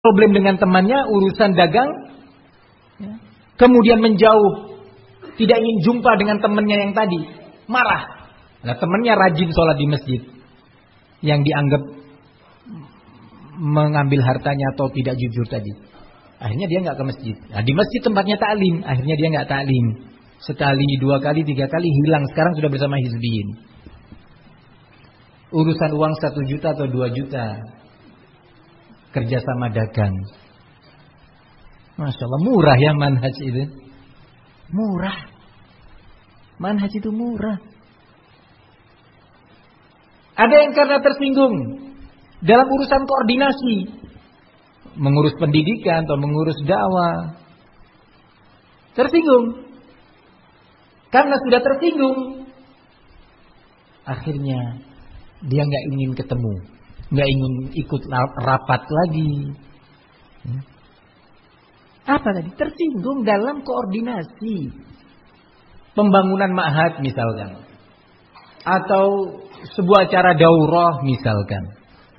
problem dengan temannya, urusan dagang, kemudian menjauh, tidak ingin jumpa dengan temannya yang tadi, marah. Nah, temannya rajin sholat di masjid, yang dianggap mengambil hartanya atau tidak jujur tadi. Akhirnya dia nggak ke masjid. Nah, di masjid tempatnya taklim, akhirnya dia nggak taklim. Sekali, 2 kali, 3 kali hilang. Sekarang sudah bersama hizbiyin. Urusan uang 1 juta atau 2 juta, kerjasama dagang. Masya Allah, murah ya manhaj itu. Murah. Manhaj itu murah. Ada yang karena tersinggung dalam urusan koordinasi, mengurus pendidikan atau mengurus dakwah, tersinggung. Karena sudah tersinggung, akhirnya dia nggak ingin ketemu, nggak ingin ikut rapat lagi. Apa tadi? Tersinggung dalam koordinasi pembangunan ma'had misalkan, atau sebuah acara daurah misalkan.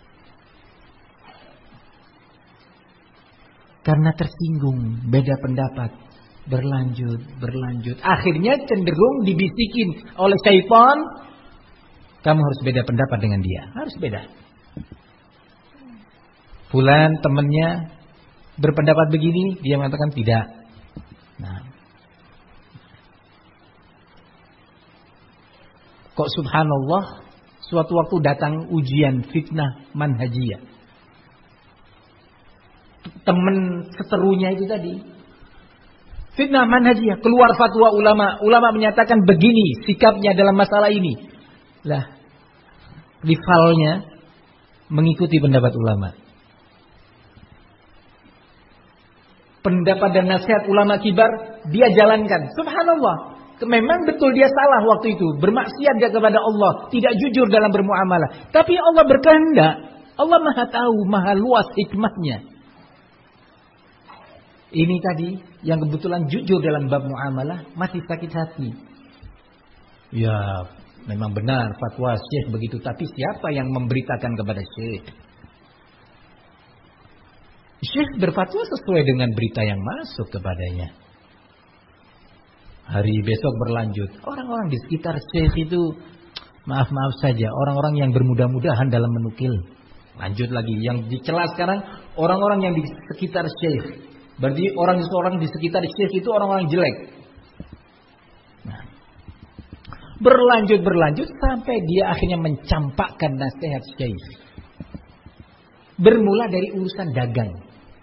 Karena tersinggung, beda pendapat, berlanjut. Akhirnya cenderung dibisikin oleh syaitan, kamu harus beda pendapat dengan dia, harus beda. Fulan temannya berpendapat begini, dia mengatakan tidak. Nah, kok subhanallah, suatu waktu datang ujian fitnah manhajiyah. Teman seterunya itu tadi, fitnah manhajiyah, keluar fatwa ulama. Ulama menyatakan begini sikapnya dalam masalah ini. Lah, rivalnya mengikuti pendapat ulama. Pendapat dan nasihat ulama kibar dia jalankan. Subhanallah, memang betul dia salah waktu itu, bermaksiat kepada Allah, tidak jujur dalam bermuamalah. Tapi Allah berkehendak, Allah Maha tahu, Maha luas hikmahnya. Ini tadi yang kebetulan jujur dalam bab muamalah masih sakit hati. Ya, memang benar fatwa syekh begitu, tapi siapa yang memberitakan kepada syekh? Syekh berfatwa sesuai dengan berita yang masuk kepadanya. Hari besok berlanjut, orang-orang di sekitar syekh itu maaf saja, orang-orang yang bermudah-mudahan dalam menukil. Lanjut lagi, yang dicela sekarang orang-orang yang di sekitar syekh. Berarti orang di sekitar syekh itu orang-orang jelek. Nah, berlanjut sampai dia akhirnya mencampakkan nasihat syekh. Bermula dari urusan dagang.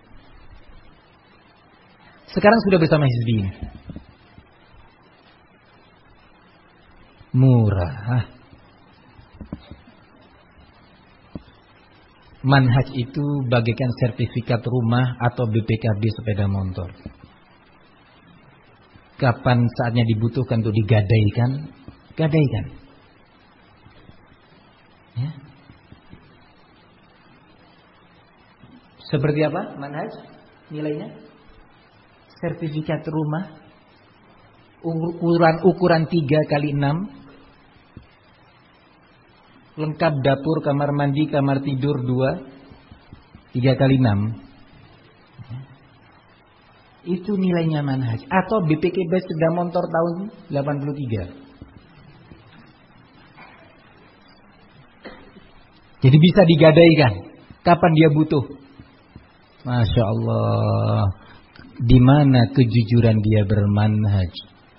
Sekarang sudah bersama hizbiyin. Murah. Manhaj itu bagaikan sertifikat rumah atau BPKB sepeda motor. Kapan saatnya dibutuhkan untuk digadaikan, gadaikan. Ya. Seperti apa manhaj nilainya? Sertifikat rumah ukuran 3x6, lengkap dapur, kamar mandi, kamar tidur 2, 3x6. Itu nilainya manhaj. Atau BPKB sepeda motor tahun 83. Jadi bisa digadaikan kapan dia butuh. Masya Allah, di mana kejujuran dia bermanhaj.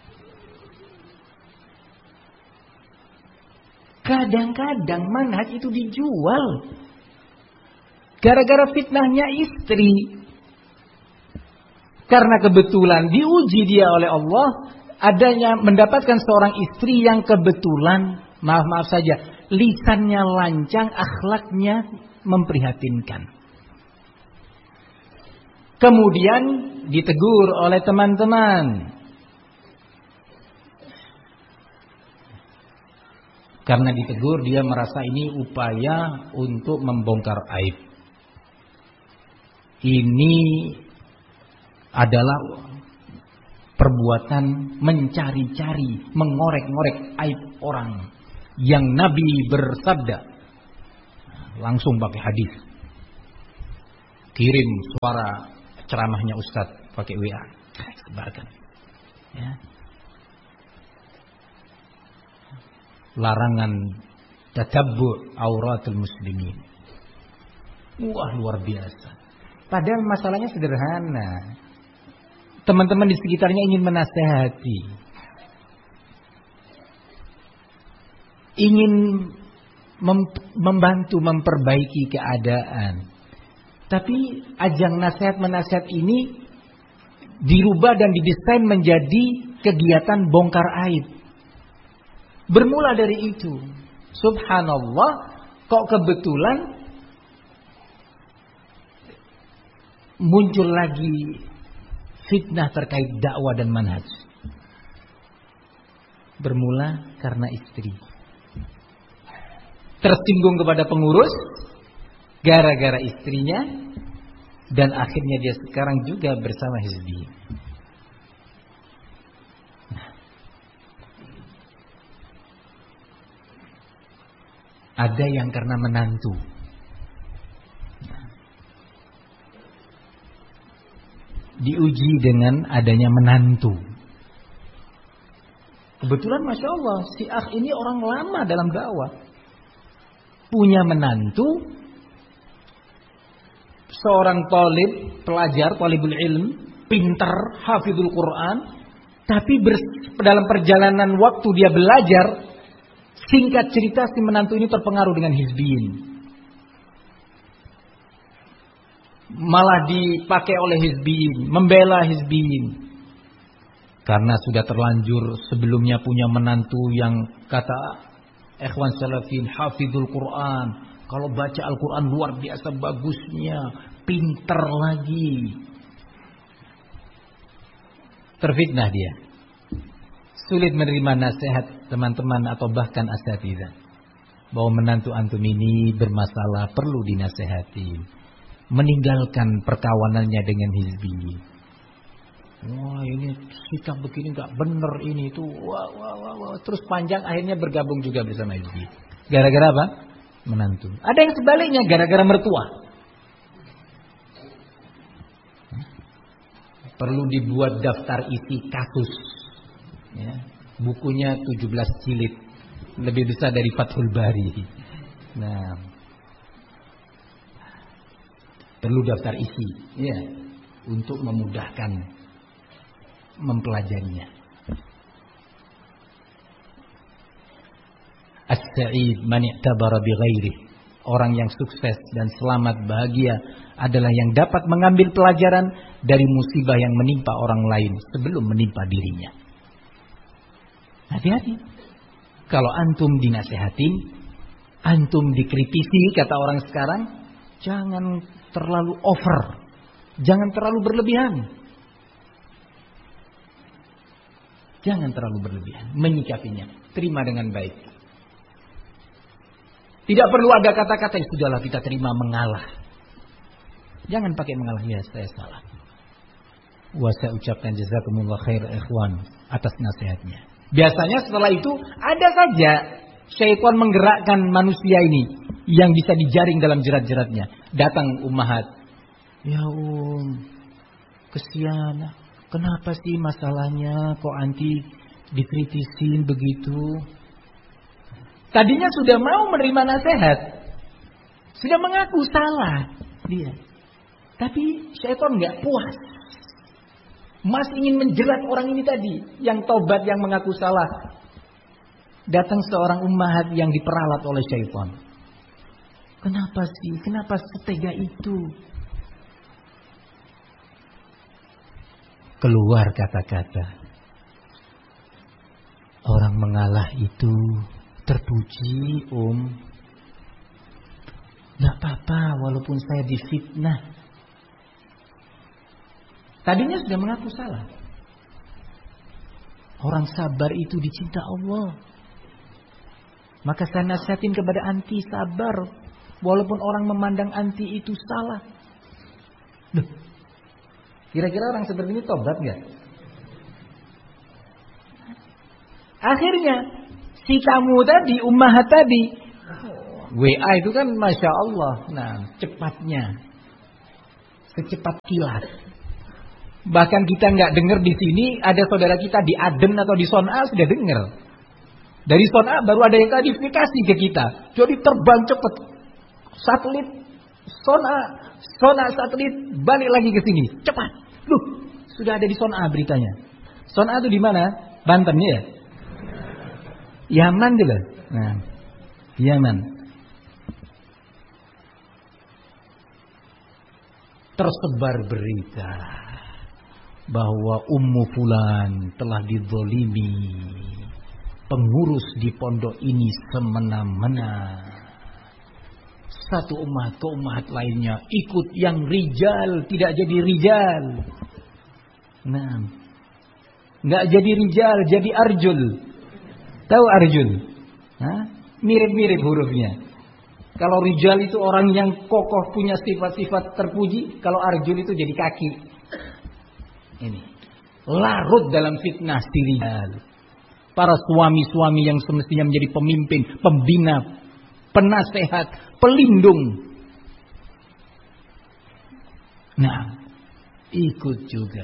Kadang-kadang manhaj itu dijual gara-gara fitnahnya istri. Karena kebetulan diuji dia oleh Allah, adanya mendapatkan seorang istri yang kebetulan, maaf saja, lisannya lancang, akhlaknya memprihatinkan. Kemudian ditegur oleh teman-teman. Karena ditegur, dia merasa ini upaya untuk membongkar aib. Ini adalah perbuatan mencari-cari, mengorek-ngorek aib orang. Yang Nabi bersabda, langsung pakai hadis. kirim suara ceramahnya Ustadz pakai WA, sebarkan. Ya. Larangan tatabbu' auratul muslimin. Wah, luar biasa. Padahal masalahnya sederhana. Teman-teman di sekitarnya ingin menasehati, ingin membantu memperbaiki keadaan. Tapi ajang nasihat-menasihat ini dirubah dan didesain menjadi kegiatan bongkar aib. Bermula dari itu. Subhanallah, kok kebetulan muncul lagi fitnah terkait dakwah dan manhaj. Bermula karena istri tersinggung kepada pengurus gara-gara istrinya, dan akhirnya dia sekarang juga bersama hizbi. Ada yang karena menantu. Diuji dengan adanya menantu. Kebetulan Masya Allah, si akh ini orang lama dalam dakwah. Punya menantu, seorang pelajar, talibul ilm, pintar, hafizul Quran. Tapi dalam perjalanan waktu dia belajar, singkat cerita si menantu ini terpengaruh dengan hizbiyin. Malah dipakai oleh hizbiyin, membela hizbiyin. Karena sudah terlanjur sebelumnya punya menantu yang kata ikhwan salafin hafizul Quran. Kalau baca Al-Quran luar biasa bagusnya, pintar lagi. Terfitnah dia. Sulit menerima nasihat teman-teman atau bahkan asatidzah bahwa menantu antum ini bermasalah, perlu dinasehati. Meninggalkan perkawanannya dengan hizbi. Wah, ini sikap begini nggak bener ini itu. Wah. Terus panjang akhirnya bergabung juga bersama hizbi. Gara-gara apa? Menantu. Ada yang sebaliknya gara-gara mertua. Perlu dibuat daftar isi kasus. Ya. Bukunya 17 jilid, lebih besar dari Fathul Bari. Nah, perlu daftar isi, ya, untuk memudahkan mempelajarinya. As-sa'id man i'tabara bi ghairihi. Orang yang sukses dan selamat bahagia adalah yang dapat mengambil pelajaran dari musibah yang menimpa orang lain sebelum menimpa dirinya. Hati-hati. Kalau antum dinasehatin, antum dikritisi kata orang sekarang, jangan terlalu over. Jangan terlalu berlebihan. Jangan terlalu berlebihan menyikapinya. Terima dengan baik. Tidak perlu ada kata-kata yang sudahlah kita terima mengalah. Jangan pakai mengalah, ya saya salah. Saya ucapkan jazakumullah khair ikhwan atas nasihatnya. Biasanya setelah itu ada saja syaitan menggerakkan manusia ini yang bisa dijaring dalam jerat-jeratnya. Datang ummahat. Ya kesian. Kenapa sih masalahnya kok anti dikritisin begitu? Tadinya sudah mau menerima nasihat. Sudah mengaku salah dia. Tapi syaitan enggak puas. Masih ingin menjerat orang ini tadi. Yang tobat, yang mengaku salah. Datang seorang ummahat yang diperalat oleh syaitan. Kenapa sih? Kenapa setega itu? Keluar kata-kata. Orang mengalah itu terpuji, Nggak apa-apa walaupun saya difitnah. Tadinya sudah mengaku salah. Orang sabar itu dicinta Allah. Maka saya nasihatin kepada anti sabar. Walaupun orang memandang anti itu salah. Duh, kira-kira orang seperti ini tobat gak? Akhirnya si tamu tadi, ummahat tadi, WA itu kan Masya Allah. Nah, cepatnya secepat kilat. Bahkan kita nggak dengar di sini, ada saudara kita di Aden atau di Son'a sudah dengar. Dari Son'a baru ada yang klarifikasi ke kita. Jadi terbang cepat. Satelit Son'a satelit balik lagi ke sini. Cepat. Loh, sudah ada di Son'a beritanya. Son'a itu di mana? Banten ya? Yaman dulu. Nah, Yaman. Tersebar berita bahwa Ummu Fulan telah dizolimi pengurus di pondok ini semena-mena. Satu umat ke umat lainnya ikut yang rijal tidak jadi rijal. Nah, nggak jadi rijal, jadi arjul. Tahu arjul? Hah? Mirip-mirip hurufnya. Kalau rijal itu orang yang kokoh punya sifat-sifat terpuji, kalau arjul itu jadi kaki. Ini larut dalam fitnah si rijal. Para suami-suami yang semestinya menjadi pemimpin, pembina, penasehat, pelindung. Nah, ikut juga.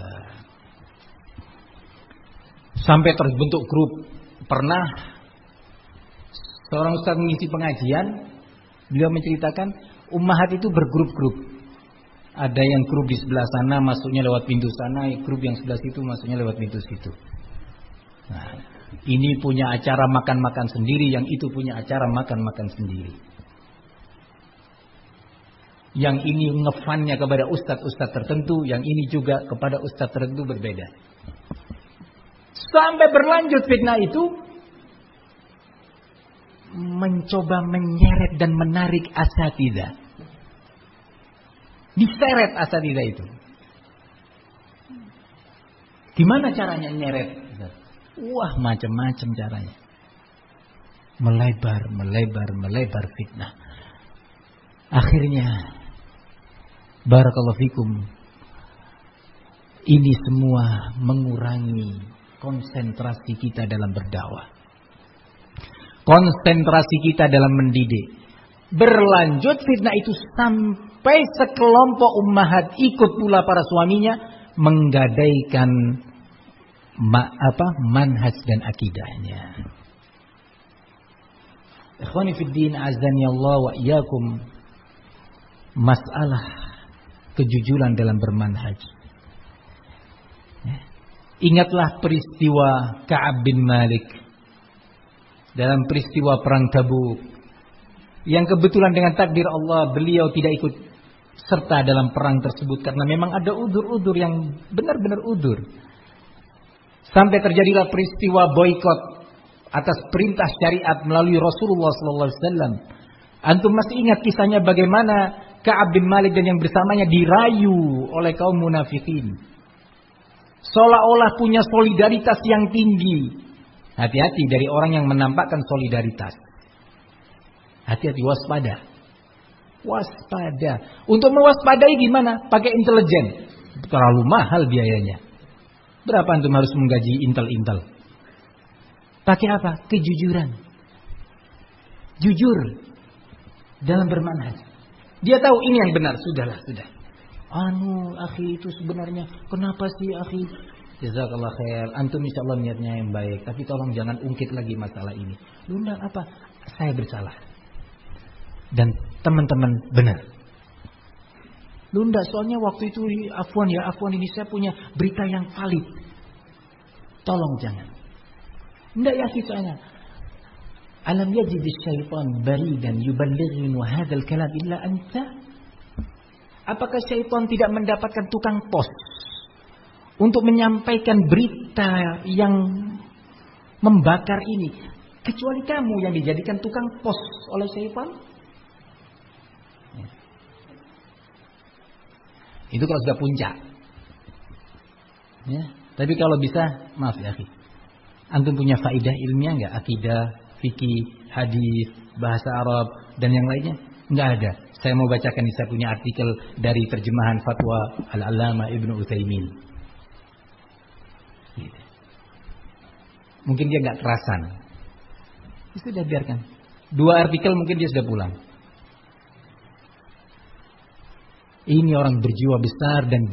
Sampai terbentuk grup. Pernah seorang ustaz mengisi pengajian, beliau menceritakan ummahat itu bergrup-grup. Ada yang grup di sebelah sana masuknya lewat pintu sana, grup yang sebelah situ masuknya lewat pintu situ. Nah, ini punya acara makan-makan sendiri, yang itu punya acara makan-makan sendiri. Yang ini ngefannya kepada ustadz-ustadz tertentu, yang ini juga kepada ustadz tertentu berbeda. Sampai berlanjut fitnah itu mencoba menyeret dan menarik asatidzah. Diseret asatidzah itu. Gimana caranya nyeret? Wah, macam-macam caranya. Melebar fitnah. Akhirnya, barakallahu fikum, ini semua mengurangi konsentrasi kita dalam berdakwah. Konsentrasi kita dalam mendidik. Berlanjut fitnah itu sampai sekelompok ummahat ikut pula para suaminya menggadaikan manhaj dan akidahnya. Ikhwani fid din, azani Allah wa iyyakum, masalah kejujuran dalam bermanhaj. Ingatlah peristiwa Ka'ab bin Malik dalam peristiwa perang Tabuk, yang kebetulan dengan takdir Allah beliau tidak ikut serta dalam perang tersebut karena memang ada udzur-udzur yang benar-benar udzur. Sampai terjadilah peristiwa boikot atas perintah syariat melalui Rasulullah SAW. Antum masih ingat kisahnya bagaimana Ka'ab bin Malik dan yang bersamanya dirayu oleh kaum munafikin, seolah-olah punya solidaritas yang tinggi. Hati-hati dari orang yang menampakkan solidaritas. Hati-hati, waspada. Waspada. Untuk mewaspadai gimana? Pakai intelijen. Terlalu mahal biayanya. Berapa antum harus menggaji intel-intel? Pakai apa? Kejujuran. Jujur dalam bermanhaj. Dia tahu ini yang benar. Sudahlah, sudah. Akhi itu sebenarnya kenapa sih akhi? Jazakallah khair. Antum insyaallah niatnya yang baik, tapi tolong jangan ungkit lagi masalah ini. Lunda apa? Saya bersalah. Dan teman-teman benar. Lunda, soalnya waktu itu afwan ini saya punya berita yang valid. Tolong jangan. Enggak ya soalnya. Alam yajid syaitan baridan yuballighinu hadzal kalam illa anta? Apakah syaitan tidak mendapatkan tukang pos untuk menyampaikan berita yang membakar ini kecuali kamu yang dijadikan tukang pos oleh syaitan? Itu kalau sudah puncak. Ya, tapi kalau bisa, maaf ya akhi, antum punya faidah ilmiah enggak? Akidah, fikih, hadis, bahasa Arab dan yang lainnya? Enggak ada. Saya mau bacakan, saya punya artikel dari terjemahan fatwa Al-Allamah Ibnu Utsaimin. Gitu. Mungkin dia enggak kerasan. Sudah biarkan. 2 artikel mungkin dia sudah pulang. Ini orang berjiwa besar dan